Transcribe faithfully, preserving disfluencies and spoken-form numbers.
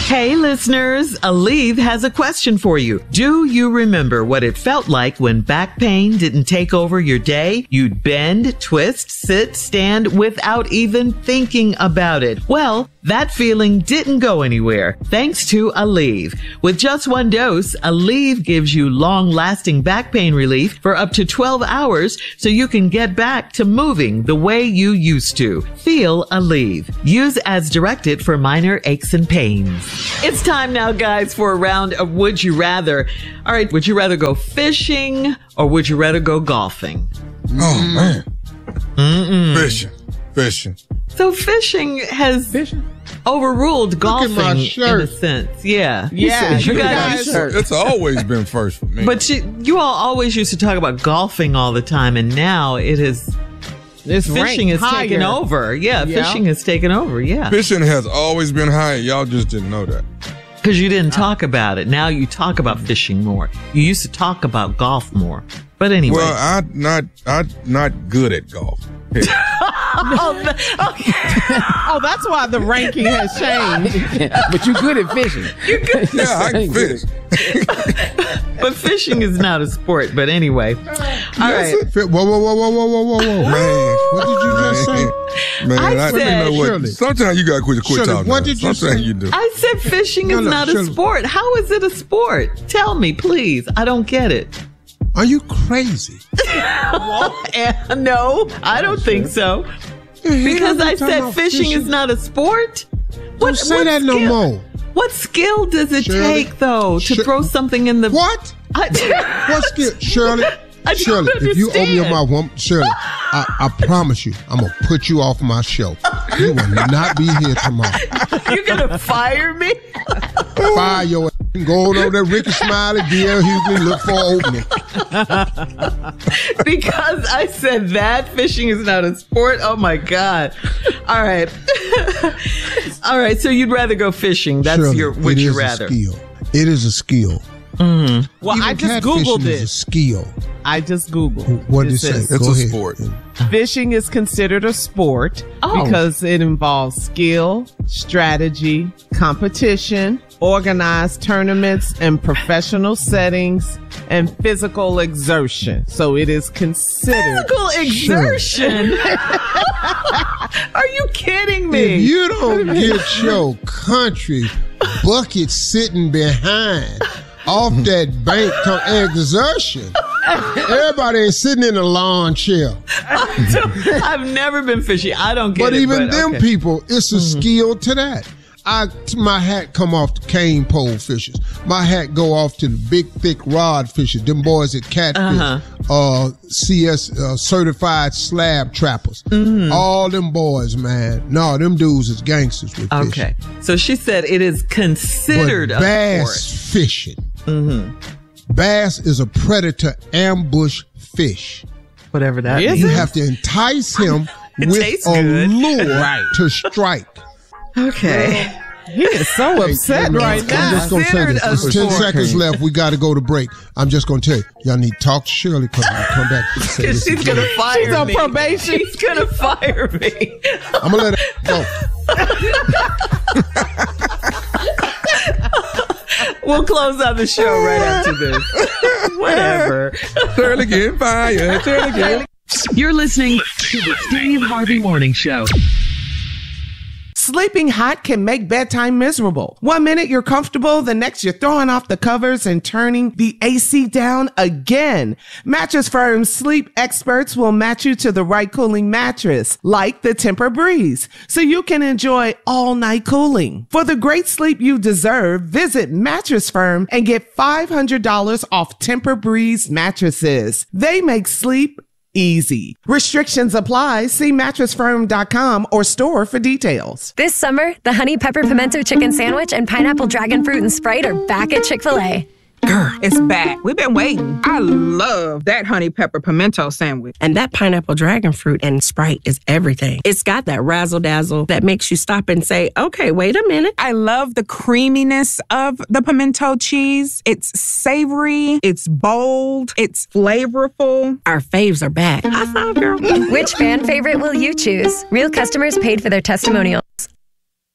Hey listeners, Aleve has a question for you. Do you remember what it felt like when back pain didn't take over your day? You'd bend, twist, sit, stand without even thinking about it. Well, that feeling didn't go anywhere thanks to Aleve. With just one dose, Aleve gives you long-lasting back pain relief for up to twelve hours so you can get back to moving the way you used to. Feel Aleve. Use as directed for minor aches and pains. It's time now, guys, for a round of Would You Rather. All right, would you rather go fishing or would you rather go golfing? Oh, man. Mm-mm. Fishing. Fishing. So fishing has Fishing? overruled golfing my in shirt. a sense. Yeah. Yeah, You look at guys, my shirt. It's always been first for me. but you, you all always used to talk about golfing all the time, and now it is It's fishing has ranked taken higher. over. Yeah, Yeah. fishing has taken over. Yeah. Fishing has always been high. Y'all just didn't know that. Because you didn't talk about it. Now you talk about fishing more. You used to talk about golf more. But anyway. Well, I'm not, I'm not good at golf. oh, the, okay. Oh, that's why the ranking has changed. But you're good at fishing. You're good. Yeah, I can fish. But fishing is not a sport. But anyway. All right. Whoa, whoa, whoa, whoa, whoa, whoa, whoa, whoa. Man. What did you just say? Man, I I, said- you know what? Shirley. Sometimes you gotta quit, quit Shirley, talking. what now. did you Sometimes say? you do. I said fishing No, is no, not a Shirley. sport. How is it a sport? Tell me, please. I don't get it. Are you crazy? Eh, no, I don't think so. Because I said fishing is not a sport. Don't say that no skill- more. What skill does it Shirley, take, though, to Shir- throw something in the... What? I, What skill? Shirley, I don't Shirley, if you open your understand. mouth, woman, Shirley, I, I promise you, I'm going to put you off my show. You will not be here tomorrow. You're going to fire me? Fire your ass. Go on over there, Ricky Smiley, D L Hughley, look for an opening. Because I said that fishing is not a sport? Oh, my God. All right. All right, so you'd rather go fishing. That's Shirley, your... Would it you is rather? a skill. It is a skill. Well, Even I just catfishing Googled is a it. skill. I just Googled. What did it says, say? It's Go a ahead. sport. Fishing is considered a sport Oh. because it involves skill, strategy, competition, organized tournaments and professional settings, and physical exertion. So it is considered. Physical exertion? Are you kidding me? If you don't get your country bucket sitting behind off that bank to exertion, everybody ain't sitting in a lawn chair. I've never been fishing. I don't get But it. even them okay. people, it's a Mm-hmm. skill to that. I my hat come off the cane pole fishers. My hat go off to the big thick rod fishers. Them boys at Catfish, Uh-huh. uh, C S uh, certified slab trappers. Mm-hmm. All them boys, man. No, them dudes is gangsters with fishing. Okay. So she said it is considered But a bass sport. fishing. Bass is a predator ambush fish. Whatever that Is means. You have to entice him It with tastes a good. lure to strike. Okay. He is so upset Hey, right I'm now. just going to say this. Considered a There's ten sport. seconds left. We got to go to break. I'm just going to tell you. Y'all need to talk to Shirley because when we come back. we say this She's again. going to fire She's on me. probation. She's going to fire me. I'm going to let her go. We'll close out the show right after this. Whatever. Shirley getting fired. Shirley getting You're listening to the Steve Harvey Morning Show. Sleeping hot can make bedtime miserable. One minute you're comfortable, the next you're throwing off the covers and turning the A C down again. Mattress Firm's sleep experts will match you to the right cooling mattress, like the Tempur-Breeze, so you can enjoy all night cooling. For the great sleep you deserve, visit Mattress Firm and get five hundred dollars off Tempur-Breeze mattresses. They make sleep easy. Restrictions apply. See mattress firm dot com or store for details. This summer, the Honey Pepper Pimento Chicken Sandwich and Pineapple Dragon Fruit and Sprite are back at Chick-fil-A. Girl, it's back. We've been waiting. I love that honey pepper pimento sandwich. And that pineapple dragon fruit and Sprite is everything. It's got that razzle dazzle that makes you stop and say, okay, wait a minute. I love the creaminess of the pimento cheese. It's savory, it's bold, it's flavorful. Our faves are back. I saw, girl. Which fan favorite will you choose? Real customers paid for their testimonials.